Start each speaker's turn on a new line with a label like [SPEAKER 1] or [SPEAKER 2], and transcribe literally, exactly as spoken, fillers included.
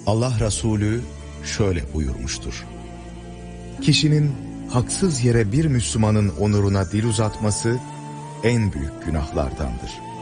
[SPEAKER 1] Allah Resulü şöyle buyurmuştur: kişinin haksız yere bir Müslümanın onuruna dil uzatması en büyük günahlardandır.